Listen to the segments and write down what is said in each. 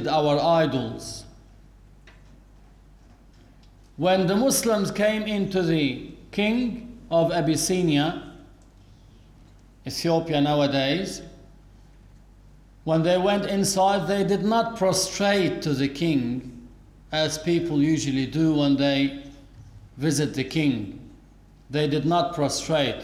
created our idols. When the Muslims came into the king of Abyssinia, Ethiopia nowadays, when they went inside, they did not prostrate to the king as people usually do when they visit the king. They did not prostrate.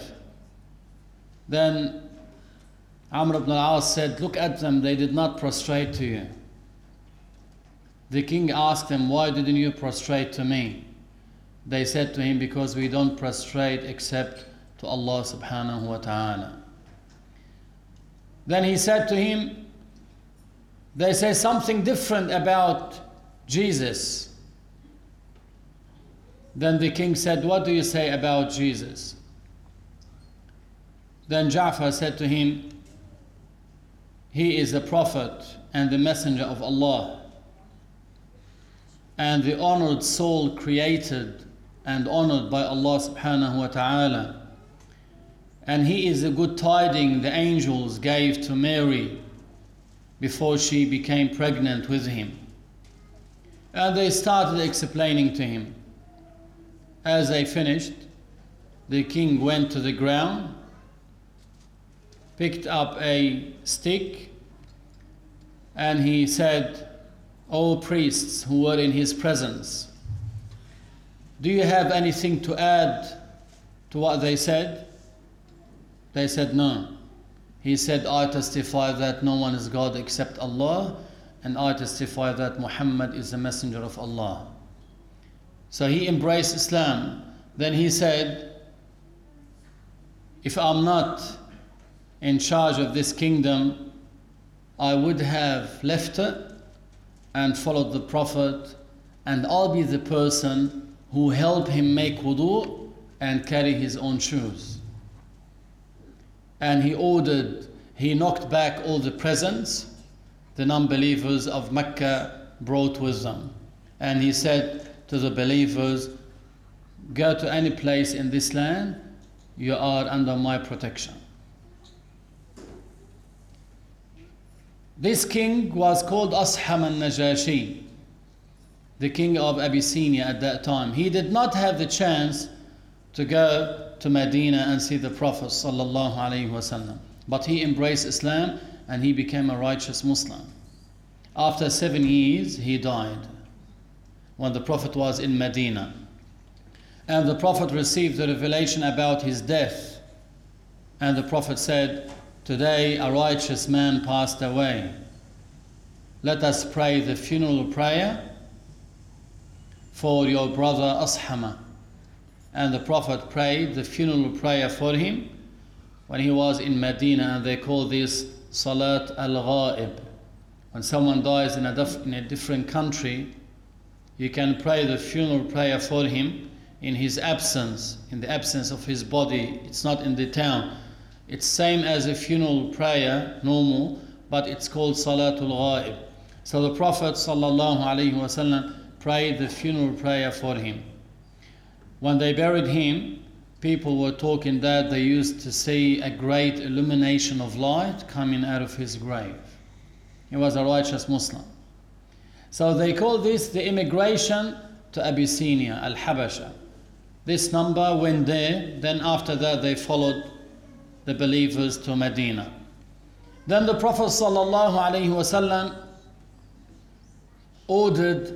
Then Amr ibn al-As said, look at them, they did not prostrate to you. The king asked them, why didn't you prostrate to me? They said to him, because we don't prostrate except to Allah subhanahu wa ta'ala. Then he said to him, they say something different about Jesus. Then the king said, what do you say about Jesus? Then Ja'far said to him, he is a prophet and the messenger of Allah, and the honored soul created and honored by Allah subhanahu wa ta'ala. And he is a good tidings the angels gave to Mary before she became pregnant with him. And they started explaining to him. As they finished, the king went to the ground, picked up a stick, and he said, O priests who were in his presence, do you have anything to add to what they said? They said no. He said, I testify that no one is God except Allah, and I testify that Muhammad is the messenger of Allah. So he embraced Islam. Then he said, if I'm not in charge of this kingdom, I would have left it and followed the Prophet, and I'll be the person who helped him make wudu and carry his own shoes. And he knocked back all the presents the non-believers of Mecca brought with them. And he said to the believers, go to any place in this land, you are under my protection. This king was called Asham al-Najashi, the king of Abyssinia at that time. He did not have the chance to go to Medina and see the Prophet sallallahu alaihi wasallam, but he embraced Islam and he became a righteous Muslim. After 7 years, he died when the Prophet was in Medina. And the Prophet received the revelation about his death. And the Prophet said, today a righteous man passed away. Let us pray the funeral prayer for your brother Ashama. And the Prophet prayed the funeral prayer for him when he was in Medina, and they call this Salat al-Ghaib. When someone dies in a different country, you can pray the funeral prayer for him in his absence, in the absence of his body. It's not in the town. It's same as a funeral prayer, normal, but it's called Salatul Ghaib. So the Prophet sallallahu alaihi wasallam prayed the funeral prayer for him. When they buried him, people were talking that they used to see a great illumination of light coming out of his grave. He was a righteous Muslim. So they call this the immigration to Abyssinia, Al-Habasha. This number went there, then after that they followed the believers to Medina. Then the Prophet sallallahu alaihi wasallam ordered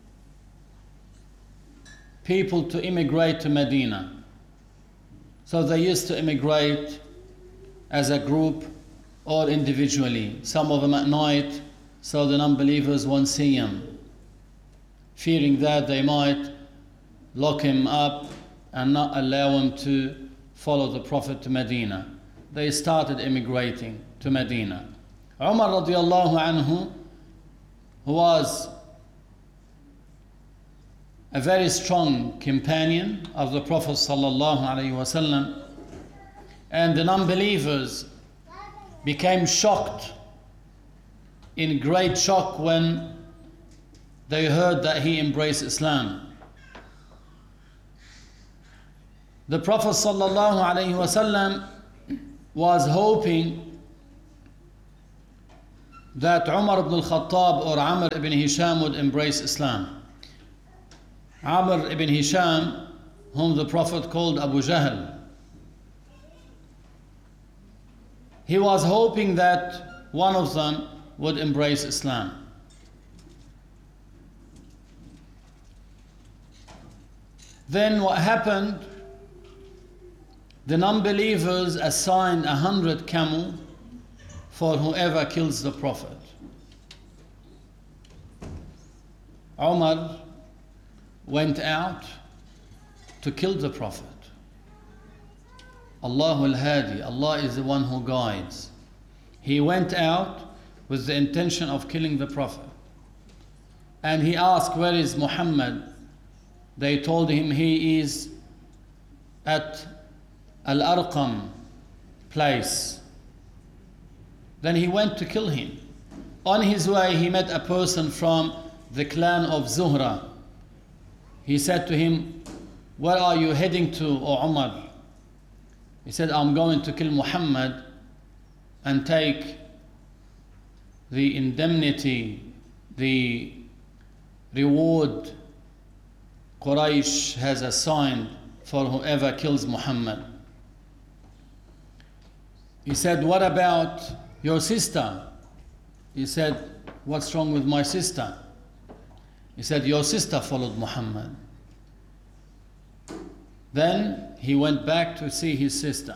people to immigrate to Medina. So they used to immigrate as a group or individually, some of them at night, so the non-believers won't see him, fearing that they might lock him up and not allow him to follow the Prophet to Medina. They started immigrating to Medina. Umar radiallahu anhu, who was a very strong companion of the Prophet sallallahu alaihi wasallam, and the non-believers became shocked, in great shock, when they heard that he embraced Islam. The Prophet sallallahu alaihi wasallam was hoping that Umar ibn al-Khattab or Amr ibn Hisham would embrace Islam. Amr ibn Hisham, whom the Prophet called Abu Jahl, he was hoping that one of them would embrace Islam. Then what happened? The non-believers assigned 100 camels for whoever kills the Prophet. Umar went out to kill the Prophet. Allahu al-Hadi, Allah is the one who guides. He went out with the intention of killing the Prophet. And he asked, where is Muhammad? They told him he is at Al-Arqam place. Then he went to kill him. On his way, he met a person from the clan of Zuhra. He said to him, where are you heading to, O Umar? He said, I'm going to kill Muhammad and take the indemnity, the reward Quraysh has assigned for whoever kills Muhammad. He said, what about your sister? He said, what's wrong with my sister? He said, your sister followed Muhammad. Then he went back to see his sister.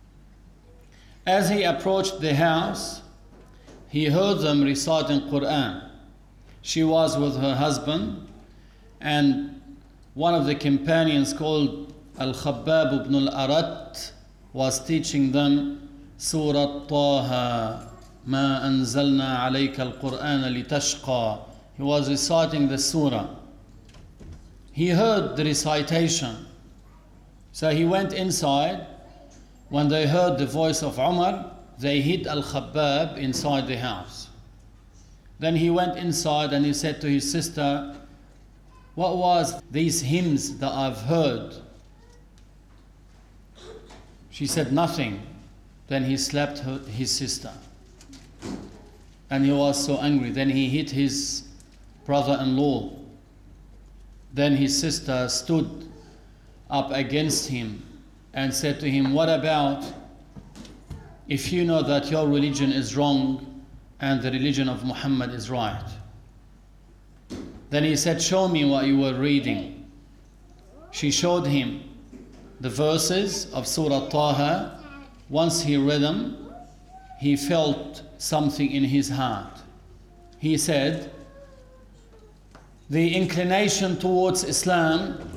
As he approached the house, he heard them reciting Quran. She was with her husband, and one of the companions called Al-Khabbab ibn al-Arat was teaching them Surah Taha, Ma anzalna alayka al-Qur'ana litashqa. He was reciting the surah. He heard the recitation. So he went inside. When they heard the voice of Umar, they hid Al-Khabbab inside the house. Then he went inside and he said to his sister, what was these hymns that I've heard? She said, nothing. Then he slapped his sister. And he was so angry. Then he hit his brother-in-law. Then his sister stood up against him and said to him, what about if you know that your religion is wrong and the religion of Muhammad is right? Then he said, show me what you were reading. She showed him the verses of Surah Taha. Once he read them, he felt something in his heart. He said, the inclination towards Islam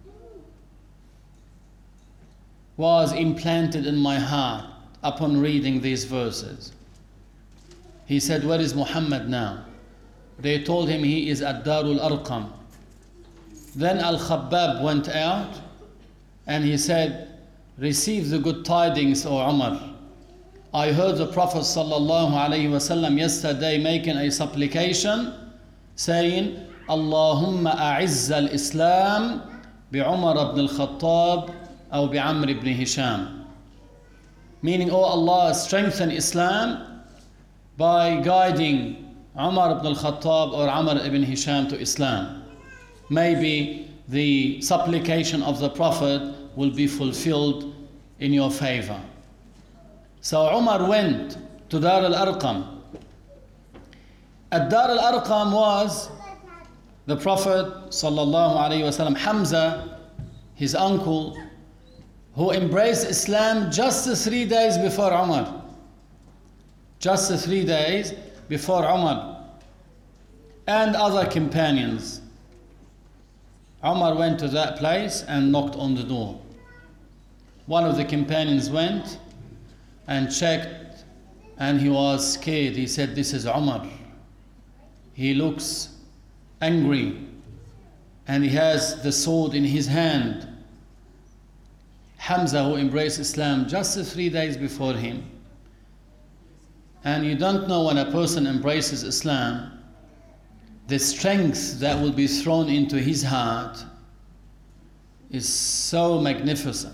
was implanted in my heart upon reading these verses. He said, where is Muhammad now? They told him he is at Darul Arqam. Then Al-Khabbab went out and he said, receive the good tidings, O Umar. I heard the Prophet sallallahu alaihi wasallam yesterday making a supplication saying, Allahumma a'izz al-Islam bi-Umar ibn al-Khattab or bi-Amr ibn Hisham. Meaning, oh Allah, strengthen Islam by guiding Umar ibn al-Khattab or Amr ibn Hisham to Islam. Maybe the supplication of the Prophet will be fulfilled in your favor. So Umar went to Dar al-Arqam. At Dar al-Arqam was the Prophet sallallahu alaihi wasallam, Hamza, his uncle, who embraced Islam just 3 days before Umar. Just 3 days before Umar. And other companions. Umar went to that place and knocked on the door. One of the companions went and checked, and he was scared. He said, this is Umar. He looks angry and he has the sword in his hand. Hamza, who embraced Islam just 3 days before him. And you don't know, when a person embraces Islam, the strength that will be thrown into his heart is so magnificent.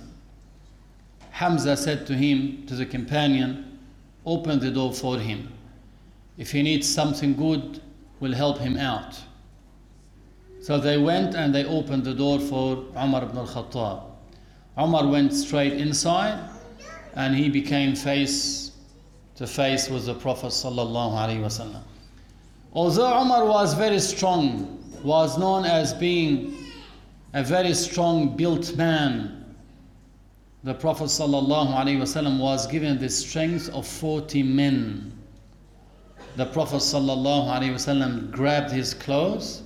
Hamza said to him, to the companion, open the door for him. If he needs something good, we'll help him out. So they went and they opened the door for Umar ibn al-Khattab. Umar went straight inside and he became face to face with the Prophet sallallahu alaihi wasallam. Although Umar was very strong, was known as being a very strong built man, the Prophet sallallahu alaihi wasallam was given the strength of 40 men. The Prophet sallallahu alaihi wasallam grabbed his clothes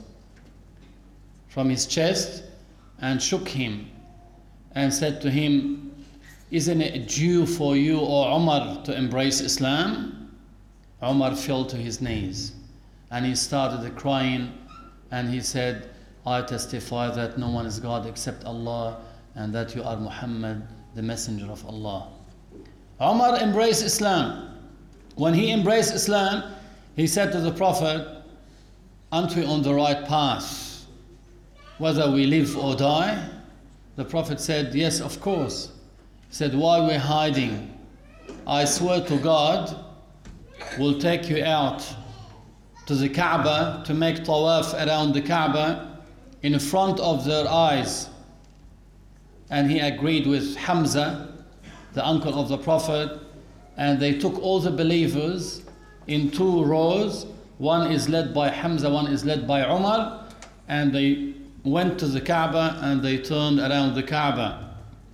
from his chest and shook him and said to him, "Isn't it due for you, O Umar, to embrace Islam?" Umar fell to his knees and he started crying and he said, "I testify that no one is God except Allah and that you are Muhammad, the messenger of Allah." Umar embraced Islam. When he embraced Islam, he said to the Prophet, "Aren't we on the right path, whether we live or die?" The Prophet said, "Yes, of course." He said, "Why we're hiding? I swear to God, we'll take you out to the Kaaba to make tawaf around the Kaaba in front of their eyes." And he agreed with Hamza, the uncle of the Prophet, and they took all the believers in 2 rows. One is led by Hamza, one is led by Umar, and they went to the Kaaba and they turned around the Kaaba.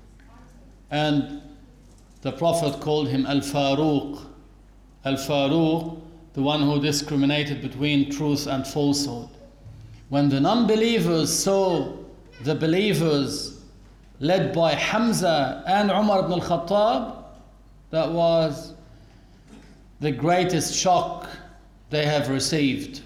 And the Prophet called him Al-Faruq. Al-Faruq, the one who discriminated between truth and falsehood. When the non-believers saw the believers led by Hamza and Umar ibn al-Khattab, that was the greatest shock they have received.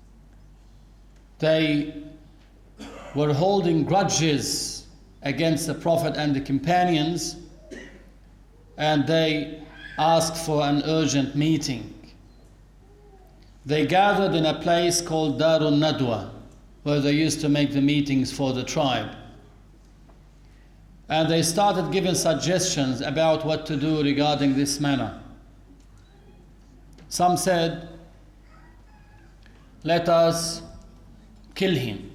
They were holding grudges against the Prophet and the companions, and they asked for an urgent meeting. They gathered in a place called Darun Nadwa, where they used to make the meetings for the tribe. And they started giving suggestions about what to do regarding this matter. Some said, "Let us kill him."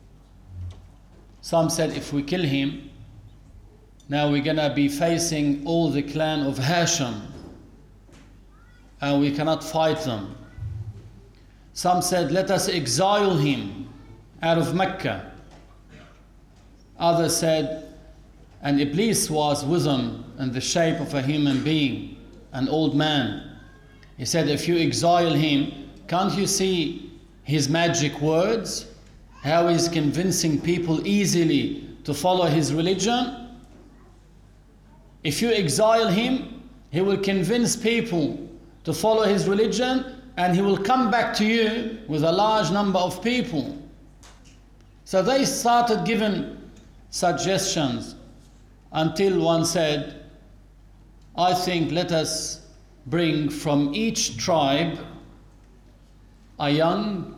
Some said, "If we kill him, now we're gonna be facing all the clan of Hashim and we cannot fight them." Some said, "Let us exile him out of Mecca." Others said, and Iblis was with him in the shape of a human being, an old man. He said, "If you exile him, can't you see his magic words? How he's convincing people easily to follow his religion? If you exile him, he will convince people to follow his religion and he will come back to you with a large number of people." So they started giving suggestions until one said, "I think let us bring from each tribe a young,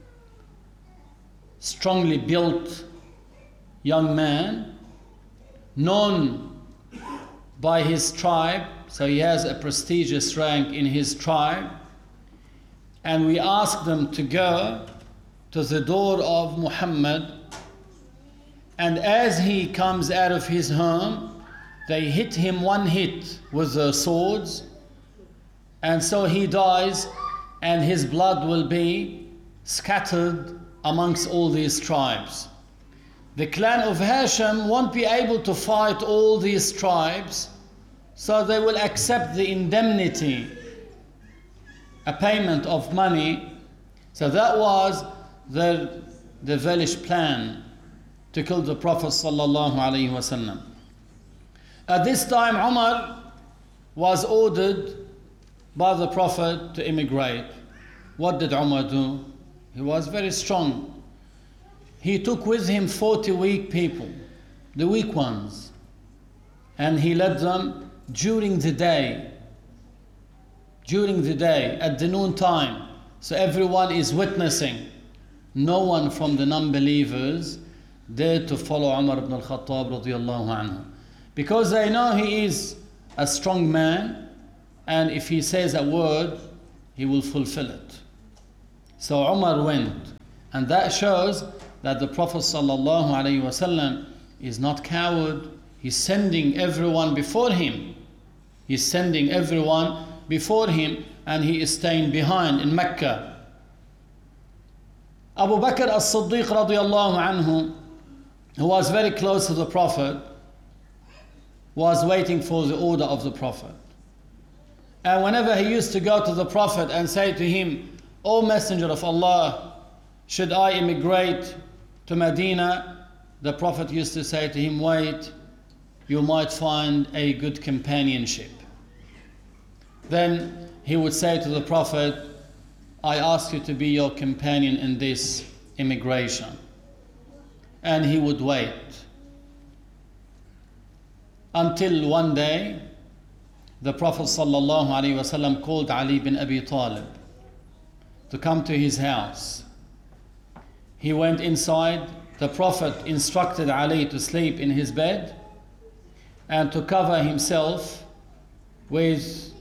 strongly built young man, known by his tribe, so he has a prestigious rank in his tribe, and we ask them to go to the door of Muhammad, and as he comes out of his home, they hit him one hit with their swords, and so he dies, and his blood will be scattered amongst all these tribes. The clan of Hashim won't be able to fight all these tribes, so they will accept the indemnity, a payment of money." So that was the devilish plan to kill the Prophet sallallahu alaihi wasallam. At this time, Umar was ordered by the Prophet to immigrate. What did Umar do? He was very strong. He took with him 40 weak people, the weak ones, and he led them during the day, at the noon time. So everyone is witnessing. No one from the non-believers dared to follow Umar ibn al-Khattab radiyallahu anhu, because they know he is a strong man, and if he says a word, he will fulfill it. So Umar went, and that shows that the Prophet ﷺ is not coward. He's sending everyone before him. He's sending everyone before him, and he is staying behind in Mecca. Abu Bakr as-Siddiq radiallahu anhu, who was very close to the Prophet, was waiting for the order of the Prophet. And whenever he used to go to the Prophet and say to him, "O Messenger of Allah, should I immigrate to Medina?" the Prophet used to say to him, "Wait, you might find a good companionship." Then he would say to the Prophet, "I ask you to be your companion in this immigration." And he would wait. Until one day, the Prophet ﷺ called Ali bin Abi Talib to come to his house. He went inside. The Prophet instructed Ali to sleep in his bed and to cover himself with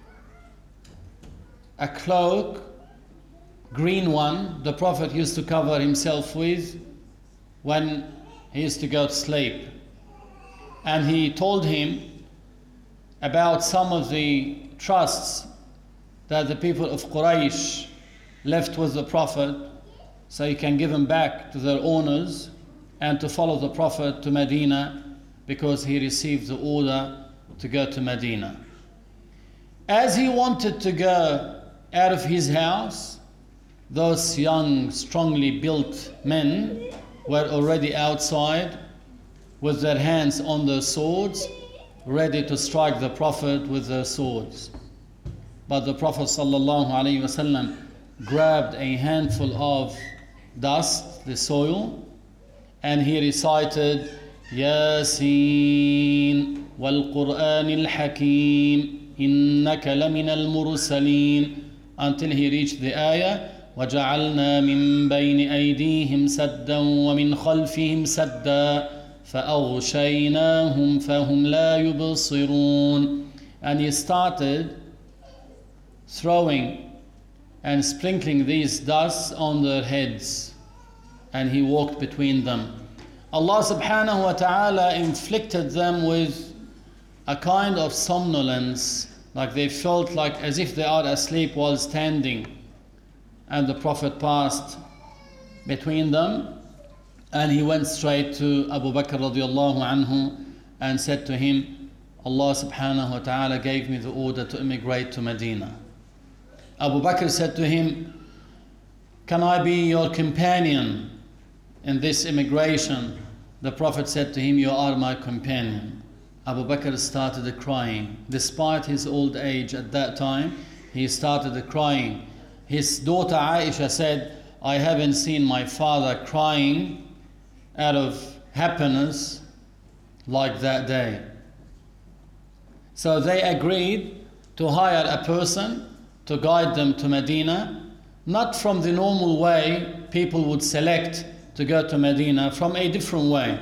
a cloak, green one, the Prophet used to cover himself with when he used to go to sleep. And he told him about some of the trusts that the people of Quraysh left with the Prophet, so he can give them back to their owners and to follow the Prophet to Medina, because he received the order to go to Medina. As he wanted to go out of his house, those young, strongly built men were already outside with their hands on their swords, ready to strike the Prophet with their swords. But the Prophet ﷺ grabbed a handful of dust, the soil, and he recited, "Yasin wal Qur'an al-Hakim, innaka lamina al-mursalin," until he reached the ayah, وَجَعَلْنَا مِن بَيْنِ أَيْدِيهِمْ سَدًّا وَمِنْ خَلْفِهِمْ سَدًّا فَأَغْشَيْنَاهُمْ فَهُمْ لَا يُبْصِرُونَ. And he started throwing and sprinkling these dust on their heads, and he walked between them. Allah subhanahu wa ta'ala inflicted them with a kind of somnolence, like they felt like as if they are asleep while standing. And the Prophet passed between them, and he went straight to Abu Bakr radiallahu anhu and said to him, "Allah subhanahu wa ta'ala gave me the order to immigrate to Medina." Abu Bakr said to him, "Can I be your companion in this immigration?" The Prophet said to him, "You are my companion." Abu Bakr started crying. Despite his old age at that time, he started crying. His daughter Aisha said, "I haven't seen my father crying out of happiness like that day." So they agreed to hire a person to guide them to Medina, not from the normal way people would select to go to Medina, from a different way.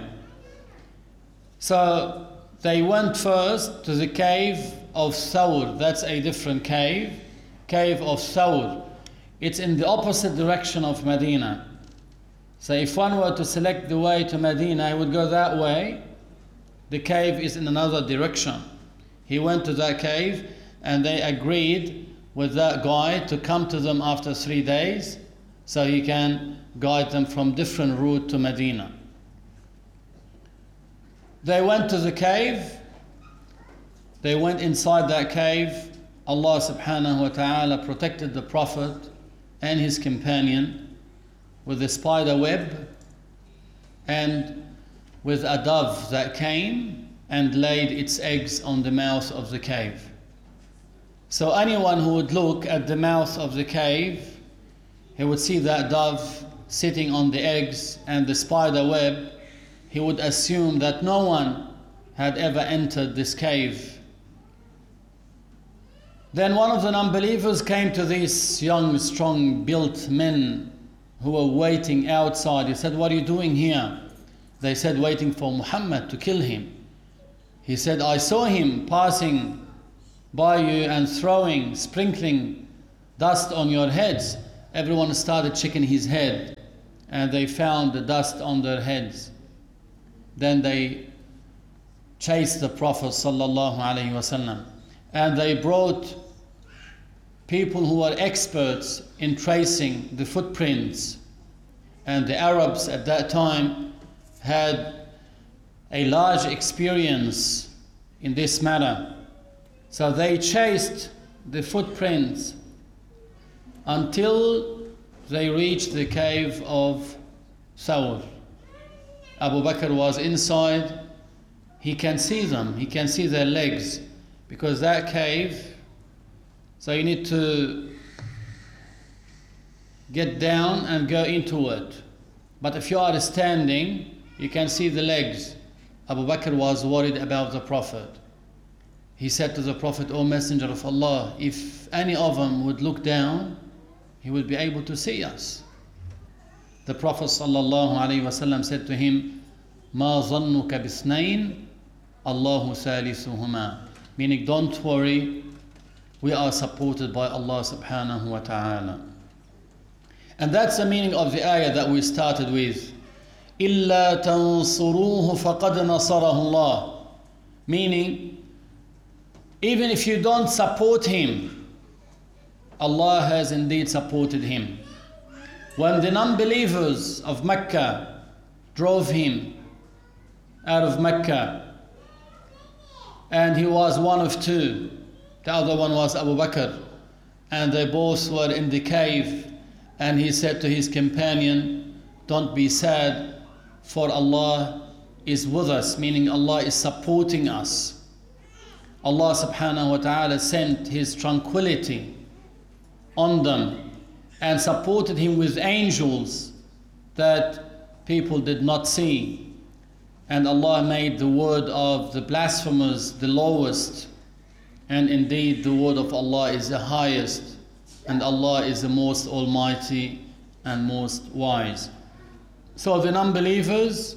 So they went first to the cave of Thawr. That's a different cave, cave of Thawr. It's in the opposite direction of Medina. So if one were to select the way to Medina, he would go that way. The cave is in another direction. He went to that cave, and they agreed with that guide to come to them after 3 days, so he can guide them from different route to Medina. They went to the cave. They went inside that cave. Allah subhanahu wa ta'ala protected the Prophet and his companion with a spider web and with a dove that came and laid its eggs on the mouth of the cave. So anyone who would look at the mouth of the cave, he would see that dove sitting on the eggs and the spider web. He would assume that no one had ever entered this cave. Then one of the unbelievers came to these young, strong built men who were waiting outside. He said, "What are you doing here?" They said, "Waiting for Muhammad to kill him." He said, "I saw him passing by you and throwing, sprinkling dust on your heads. Everyone started checking his head, and they found the dust on their heads. Then they chased the Prophet sallallahu alaihi wasallam, and they brought people who were experts in tracing the footprints. And the Arabs at that time had a large experience in this matter. So they chased the footprints until they reached the cave of Thawr. Abu Bakr was inside. He can see them, he can see their legs, because that cave, so you need to get down and go into it. But if you are standing, you can see the legs. Abu Bakr was worried about the Prophet. He said to the Prophet, O Messenger of Allah, if any of them would look down, he would be able to see us. The Prophet sallallahu alaihi wasallam said to him, Ma zannuka bisnayn, Allahu salisuhuma. Meaning, don't worry, we are supported by Allah subhanahu wa ta'ala. And that's the meaning of the ayah that we started with. إِلَّا تَنصُرُوهُ فَقَدْ نَصَرَهُ اللَّهُ. Meaning, even if you don't support him, Allah has indeed supported him. When the non-believers of Mecca drove him out of Mecca, and he was one of two, the other one was Abu Bakr, and they both were in the cave, and he said to his companion, don't be sad, for Allah is with us, meaning Allah is supporting us. Allah subhanahu wa ta'ala sent his tranquility on them and supported him with angels that people did not see. And Allah made the word of the blasphemers the lowest, and indeed the word of Allah is the highest, and Allah is the most almighty and most wise. So the non-believers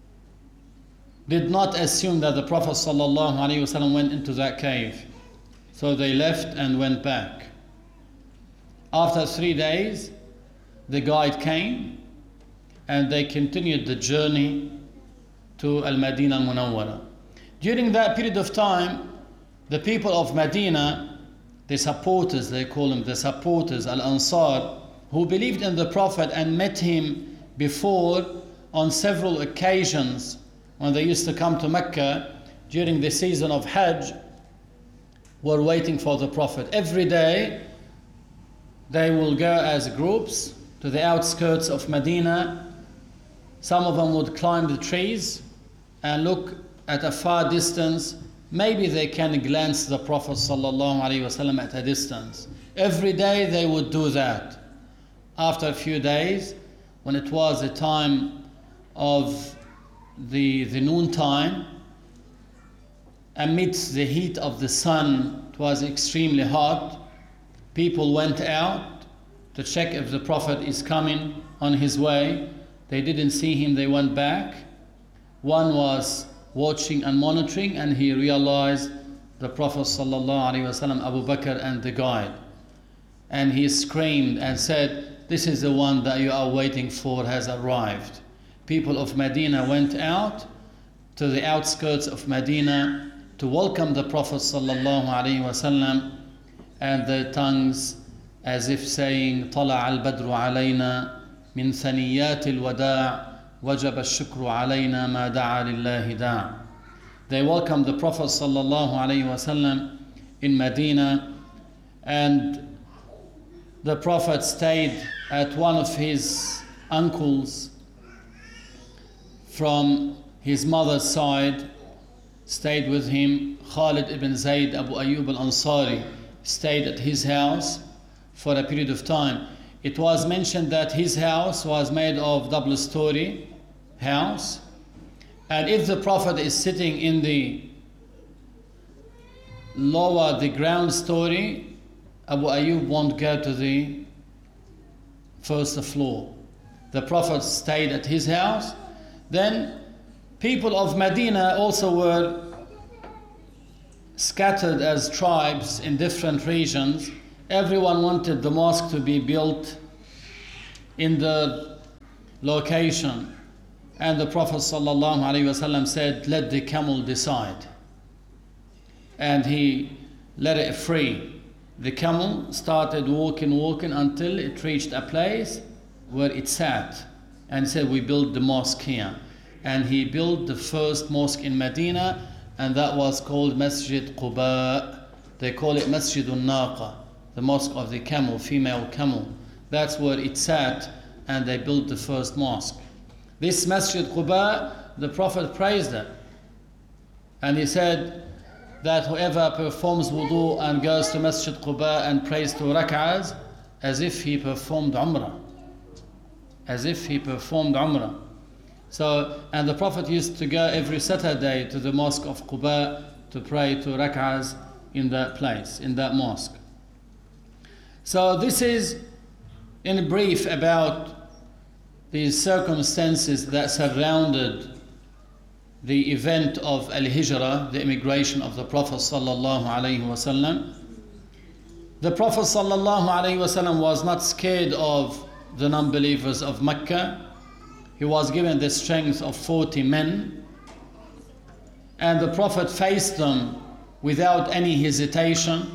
did not assume that the Prophet ﷺ went into that cave. So they left and went back. After 3 days, the guide came, and they continued the journey to Al-Madinah Al-Munawwara. During that period of time, the people of Medina, the supporters, they call them the supporters, Al-Ansar, who believed in the Prophet and met him before on several occasions when they used to come to Mecca during the season of Hajj, were waiting for the Prophet. Every day they will go as groups to the outskirts of Medina. Some of them would climb the trees and look at a far distance. Maybe they can glance the Prophet ﷺ at a distance. Every day they would do that. After a few days, when it was the time of the noon time, amidst the heat of the sun, it was extremely hot, people went out to check if the Prophet is coming on his way. They didn't see him, they went back. One was watching and monitoring, and he realized the Prophet ﷺ, Abu Bakr and the guide. And he screamed and said, this is the one that you are waiting for has arrived. People of Medina went out to the outskirts of Medina to welcome the Prophet ﷺ, and their tongues as if saying, طلع البدر علينا من ثنيات الوداع وجب الشكر علينا ما دعا لله داع. They welcomed the Prophet ﷺ in Medina, and the Prophet stayed at one of his uncles from his mother's side, stayed with him. Khalid ibn Zayd Abu Ayyub al-Ansari stayed at his house for a period of time. It was mentioned that his house was made of double-story house, and if the Prophet is sitting in the ground story, Abu Ayyub won't go to the first floor. The Prophet stayed at his house. Then people of Medina also were scattered as tribes in different regions, everyone wanted the mosque to be built in the location. And the Prophet ﷺ said, let the camel decide. And he let it free. The camel started walking until it reached a place where it sat. And he said, we build the mosque here. And he built the first mosque in Medina, and that was called Masjid Quba. They call it Masjid al-Naqa, the mosque of the camel, female camel. That's where it sat, and they built the first mosque. This Masjid Quba, the Prophet praised it. And he said that whoever performs wudu and goes to Masjid Quba and prays 2 rak'ahs, as if he performed Umrah. As if he performed Umrah. So, and the Prophet used to go every Saturday to the mosque of Quba to pray 2 rak'ahs in that place, in that mosque. So this is in brief about these circumstances that surrounded the event of Al-Hijrah, the immigration of the Prophet sallallahu alaihi wasallam. The Prophet sallallahu alaihi wasallam was not scared of the non-believers of Mecca. He was given the strength of 40 men, and the Prophet faced them without any hesitation.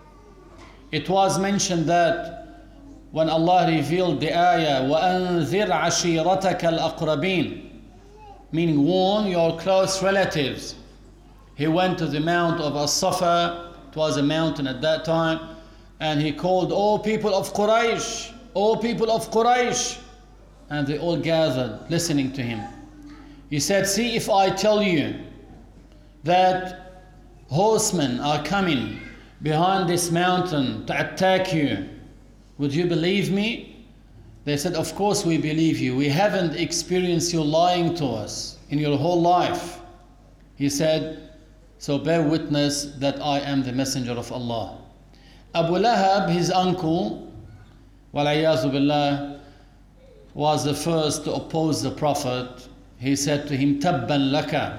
It was mentioned that when Allah revealed the ayah, وَأَنذِرْ عَشِيرَتَكَ الْأَقْرَبِينَ, meaning warn your close relatives. He went to the mount of As-Safa, it was a mountain at that time, and he called, all people of Quraysh, all people of Quraysh, and they all gathered listening to him. He said, see if I tell you that horsemen are coming behind this mountain to attack you, would you believe me? They said, of course we believe you. We haven't experienced you lying to us in your whole life. He said, so bear witness that I am the messenger of Allah. Abu Lahab, his uncle, wal-iyazu billah, was the first to oppose the Prophet. He said to him, Tabban laka,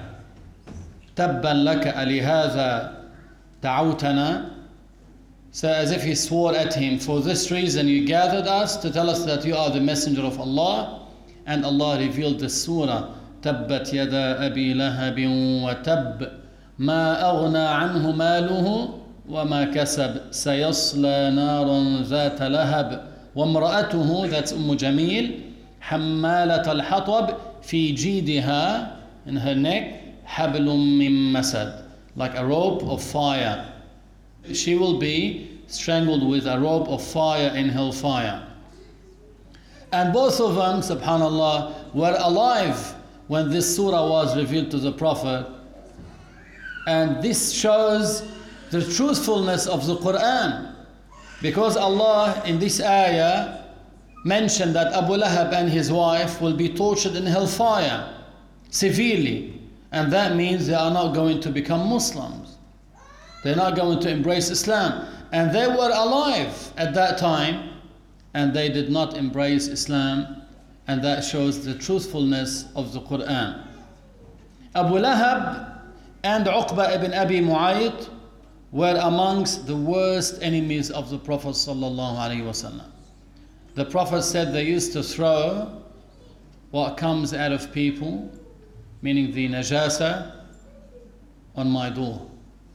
alihadha da'awtana. So as if he swore at him, for this reason you gathered us to tell us that you are the messenger of Allah. And Allah revealed the surah, Tabbat yada abi lahabin wa tab, ma aghna anhu maluhu wa ma kasab, sayasla naran zata lahab, wa imra'atuhu, that's Jamil, حمالة الحطب في جيدها, in her neck, حبل من مسد, like a rope of fire. She will be strangled with a rope of fire in hellfire. And both of them, subhanallah, were alive when this surah was revealed to the Prophet. And this shows the truthfulness of the Quran, because Allah in this ayah mentioned that Abu Lahab and his wife will be tortured in hellfire severely, and that means they are not going to become Muslims. They're not going to embrace Islam. And they were alive at that time, and they did not embrace Islam, and that shows the truthfulness of the Quran. Abu Lahab and Uqba ibn Abi Mu'ayt were amongst the worst enemies of the Prophet sallallahu alaihi wasallam. The Prophet said they used to throw what comes out of people, meaning the najasa, on my door.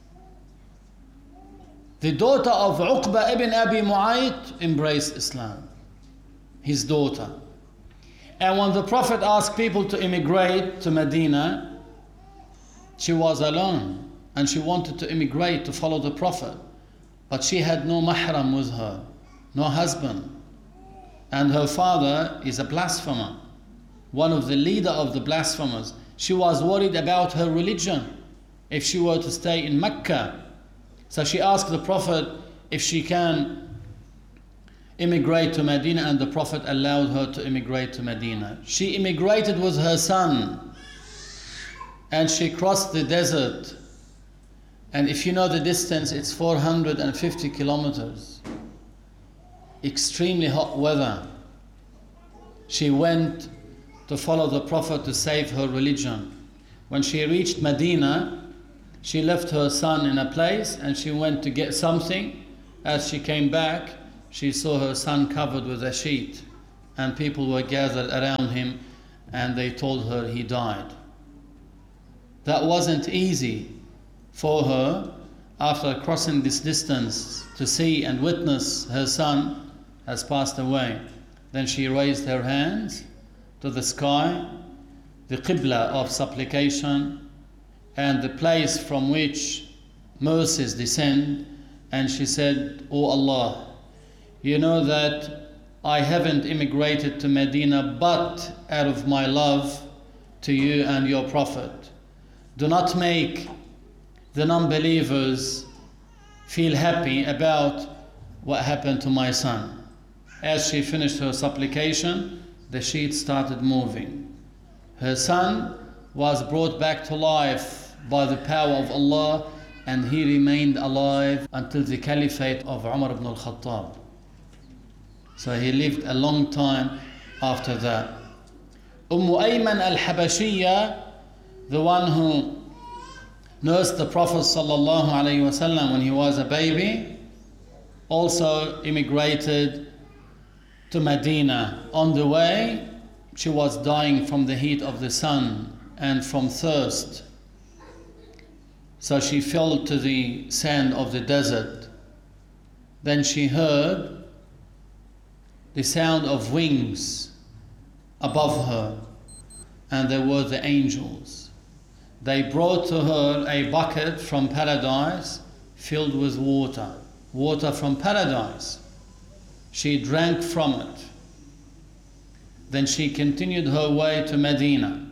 The daughter of Uqba ibn Abi Mu'ayt embraced Islam, his daughter. And when the Prophet asked people to immigrate to Medina, she was alone and she wanted to immigrate to follow the Prophet. But she had no mahram with her, no husband. And her father is a blasphemer, one of the leader of the blasphemers. She was worried about her religion if she were to stay in Mecca. So she asked the Prophet if she can immigrate to Medina, and the Prophet allowed her to immigrate to Medina. She immigrated with her son, and she crossed the desert. And if you know the distance, it's 450 kilometers. Extremely hot weather. She went to follow the Prophet to save her religion. When she reached Medina, she left her son in a place and she went to get something, As she came back, she saw her son covered with a sheet, and people were gathered around him, and they told her he died. That wasn't easy for her after crossing this distance to see and witness her son has passed away. Then she raised her hands to the sky, the Qibla of supplication and the place from which mercies descend, and she said, "O Allah, you know that I haven't immigrated to Medina but out of my love to you and your Prophet. Do not make the non-believers feel happy about what happened to my son." As she finished her supplication, the sheet started moving. Her son was brought back to life by the power of Allah, and he remained alive until the caliphate of Umar ibn al-Khattab. So he lived a long time after that. Ayman al-Habashiyya, the one who nursed the Prophet sallallahu alaihi wasallam when he was a baby, also immigrated to Medina. On the way, she was dying from the heat of the sun and from thirst. So she fell to the sand of the desert. Then she heard the sound of wings above her, and there were the angels. They brought to her a bucket from paradise filled with water from paradise. She drank from it. Then she continued her way to Medina.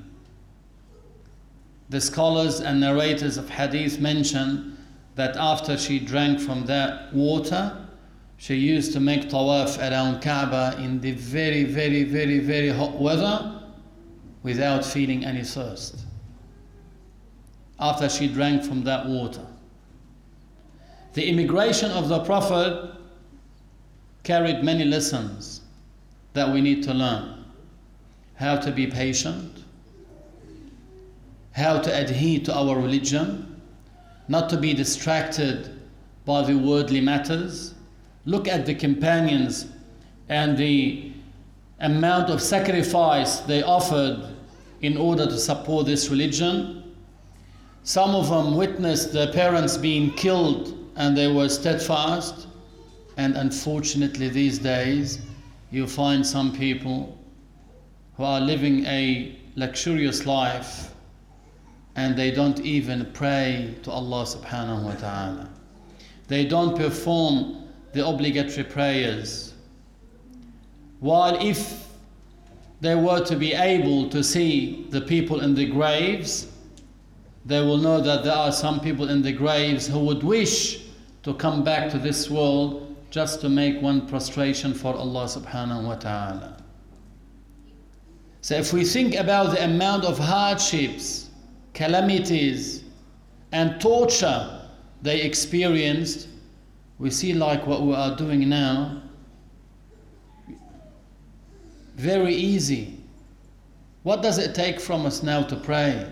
The scholars and narrators of hadith mention that after she drank from that water, she used to make tawaf around Kaaba in the very, very, very, very hot weather without feeling any thirst. After she drank from that water. The immigration of the Prophet carried many lessons that we need to learn. How to be patient, how to adhere to our religion, not to be distracted by the worldly matters. Look at the companions and the amount of sacrifice they offered in order to support this religion. Some of them witnessed their parents being killed and they were steadfast. And unfortunately these days you find some people who are living a luxurious life and they don't even pray to Allah subhanahu wa ta'ala. They don't perform the obligatory prayers. While if they were to be able to see the people in the graves, they will know that there are some people in the graves who would wish to come back to this world just to make one prostration for Allah subhanahu wa ta'ala. So if we think about the amount of hardships, calamities and torture they experienced, we see like what we are doing now, very easy. What does it take from us now to pray?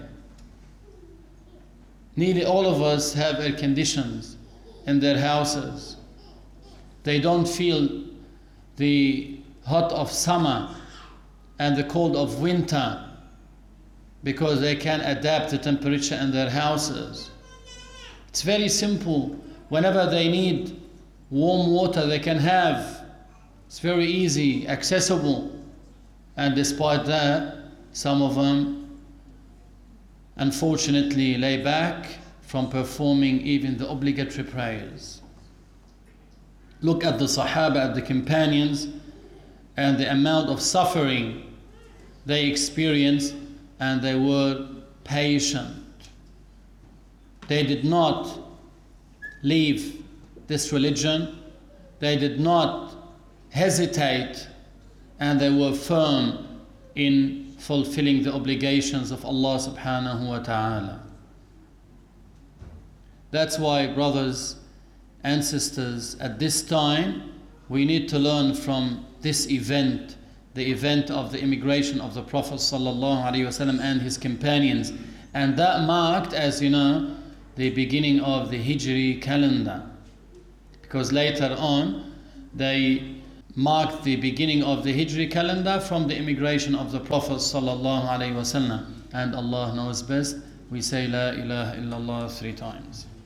Nearly all of us have air conditions in their houses. They don't feel the hot of summer and the cold of winter because they can adapt the temperature in their houses. It's very simple. Whenever they need warm water, they can have. It's very easy, accessible. And despite that, some of them unfortunately lay back from performing even the obligatory prayers. Look at the Sahaba, at the companions, and the amount of suffering they experienced, and they were patient. They did not leave this religion. They did not hesitate, and they were firm in fulfilling the obligations of Allah subhanahu wa ta'ala. That's why, brothers and sisters, at this time we need to learn from this event, the event of the immigration of the Prophet sallallahu alaihi wasallam and his companions, and that marked, as you know, the beginning of the Hijri calendar, because later on they marked the beginning of the Hijri calendar from the immigration of the Prophet sallallahu alaihi wasallam. And Allah knows best. We say La ilaha illallah 3 times.